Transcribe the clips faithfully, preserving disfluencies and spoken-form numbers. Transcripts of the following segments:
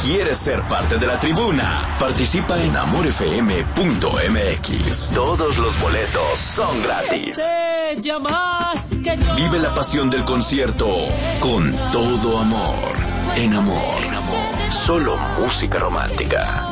quieres ser parte de la tribuna, participa en amor f m punto m x. Todos los boletos son gratis. Vive la pasión del concierto con todo amor. En amor, en amor. Solo música romántica.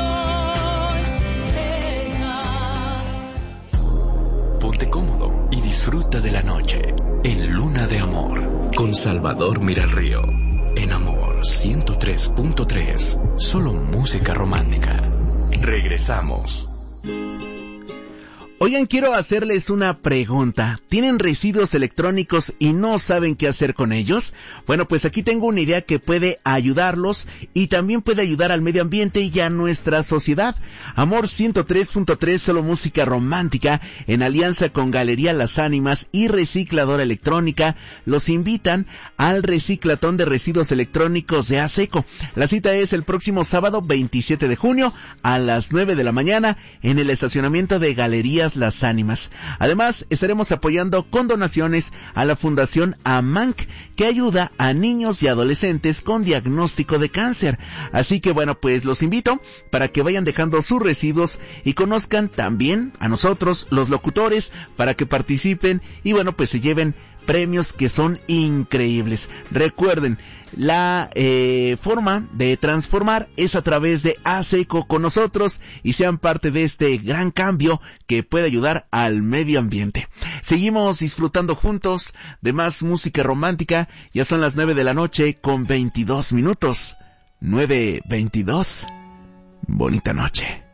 Ponte cómodo y disfruta de la noche en Luna de Amor con Salvador Miralrío. En Amor ciento tres punto tres. Solo música romántica. Regresamos. Oigan, quiero hacerles una pregunta. ¿Tienen residuos electrónicos y no saben qué hacer con ellos? Bueno, pues aquí tengo una idea que puede ayudarlos y también puede ayudar al medio ambiente y a nuestra sociedad. Amor ciento tres punto tres, solo música romántica, en alianza con Galería Las Ánimas y Recicladora Electrónica, los invitan al reciclatón de residuos electrónicos de ASECO. La cita es el próximo sábado veintisiete de junio a las nueve de la mañana en el estacionamiento de Galerías Las Ánimas. Además, estaremos apoyando con donaciones a la Fundación AMANC, que ayuda a niños y adolescentes con diagnóstico de cáncer. Así que bueno, pues los invito para que vayan dejando sus residuos y conozcan también a nosotros, los locutores, para que participen y bueno, pues se lleven premios que son increíbles. Recuerden, la eh, forma de transformar es a través de ASECO con nosotros y sean parte de este gran cambio que puede ayudar al medio ambiente. Seguimos disfrutando juntos de más música romántica. Ya son las nueve de la noche con veintidós minutos. nueve veintidós. Bonita noche.